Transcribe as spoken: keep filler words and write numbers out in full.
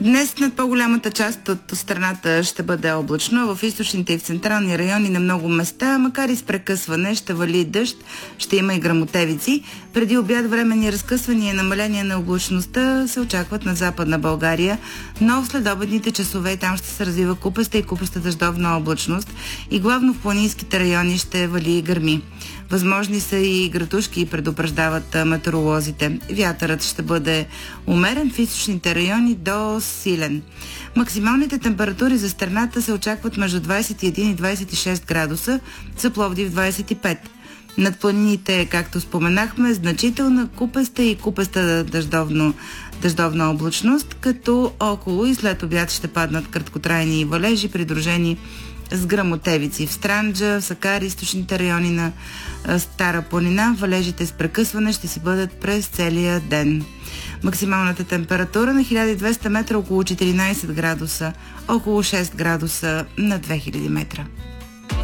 Днес над по-голямата част от страната ще бъде облачно. В източните и в централни райони на много места, макар и с прекъсване, ще вали дъжд, ще има и гръмотевици. Преди обяд временни разкъсвания и намаление на облачността се очакват на Западна България, но в следобедните часове там ще се развива купеста и купеста дъждовна облачност и главно в планинските райони ще вали и гърми. Възможни са и градушки, предупреждават метеоролозите. Вятърът ще бъде умерен в източните райони до силен. Максималните температури за страната се очакват между двадесет и един и двадесет и шест градуса, за Пловдив двадесет и пет. Над планините, както споменахме, значителна купеста и купеста дъждовно, дъждовна облачност, като около и след обяд ще паднат краткотрайни валежи, придружени с гръмотевици. В Странджа, в Сакари, източните райони на Стара планина, валежите с прекъсване ще си бъдат през целия ден. Максималната температура на хиляда и двеста метра около четиринадесет градуса, около шест градуса на две хиляди метра.